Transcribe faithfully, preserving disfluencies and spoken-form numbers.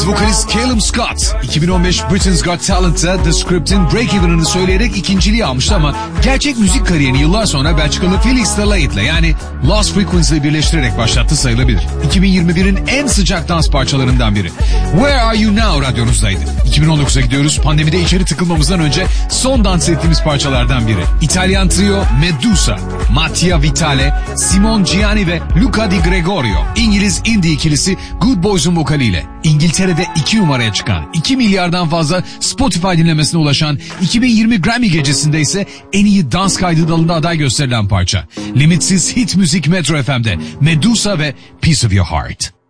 İngiliz vokalist Callum Scott iki bin on beş Britain's Got Talent'ta The Script'in Break Even'ını söyleyerek ikinciliği almıştı ama gerçek müzik kariyerini yıllar sonra Belçikalı Felix de Laet'le yani Lost Frequency ile birleştirerek başlattı sayılabilir. iki bin yirmi birin en sıcak dans parçalarından biri. Where Are You Now radyonuzdaydı. iki bin on dokuza gidiyoruz. Pandemide içeri tıkılmamızdan önce son dans ettiğimiz parçalardan biri. İtalyan trio Medusa, Mattia Vitale, Simon Gianni ve Luca Di Gregorio. İngiliz indie ikilisi Good Boys'un vokaliyle İngiltere'de iki numaraya çıkan, iki milyardan fazla Spotify dinlemesine ulaşan, iki bin yirmi Grammy gecesinde ise en iyi dans kaydı dalında aday gösterilen parça. Limitsiz hit müzik Metro F M'de Medusa ve Piece of Your Heart.